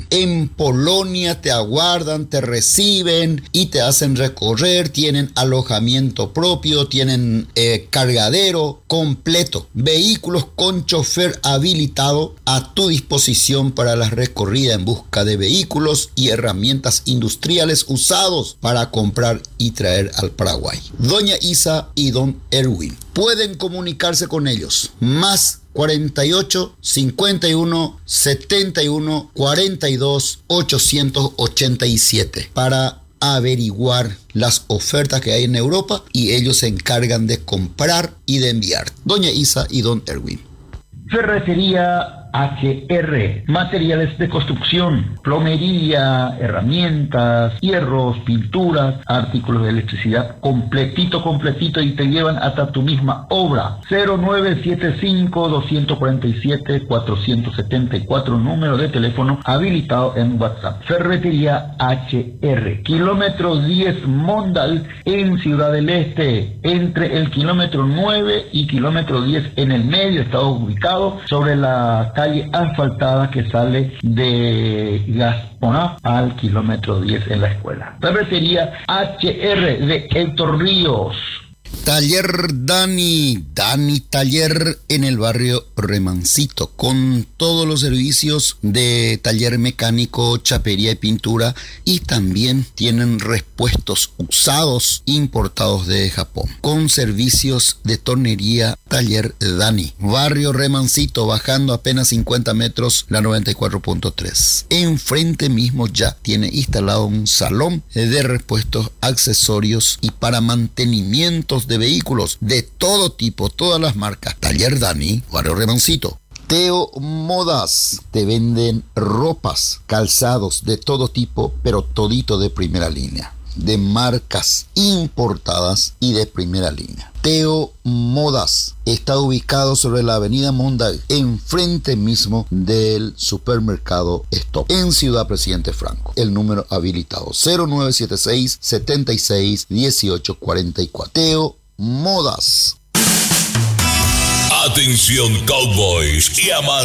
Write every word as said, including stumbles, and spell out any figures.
En Polonia te aguardan, te reciben y te hacen recorrer. Tienen alojamiento propio, tienen eh, cargadero completo, vehículos con chofer habilitado a tu disposición para la recorrida en busca de vehículos y herramientas industriales usados para comprar y traer al Paraguay. Doña Isa y don Erwin. Pueden comunicarse con ellos. Más cuarenta y ocho, cincuenta y uno, setenta y uno, cuarenta y dos, ochocientos ochenta y siete para averiguar las ofertas que hay en Europa y ellos se encargan de comprar y de enviar. Doña Isa y don Erwin. Ferretería H R, materiales de construcción, plomería, herramientas, hierros, pinturas, artículos de electricidad, completito, completito, y te llevan hasta tu misma obra. Cero nueve siete cinco, dos cuatro siete, cuatro siete cuatro, número de teléfono habilitado en WhatsApp. Ferretería H R, kilómetro diez Mondal en Ciudad del Este, entre el kilómetro nueve y kilómetro diez en el medio, está ubicado sobre la calle asfaltada que sale de Gaspona al kilómetro diez en la escuela. Ferretería H R de Héctor Ríos. Taller Dani, Dani Taller en el barrio Remancito, con todos los servicios de taller mecánico, chapería y pintura, y también tienen repuestos usados importados de Japón, con servicios de tornería. Taller Dani, barrio Remancito, bajando apenas cincuenta metros la noventa y cuatro punto tres. Enfrente mismo ya tiene instalado un salón de repuestos, accesorios y para mantenimientos de vehículos de todo tipo, todas las marcas. Taller Dani, barrio Remancito. Teo Modas, te venden ropas, calzados de todo tipo, pero todito de primera línea, de marcas importadas y de primera línea. Teo Modas está ubicado sobre la avenida Mondal, enfrente mismo del supermercado Stop, en Ciudad Presidente Franco. El número habilitado cero nueve siete seis, setenta y seis, dieciocho cuarenta y cuatro. Teo Modas. Atención, cowboys y amantes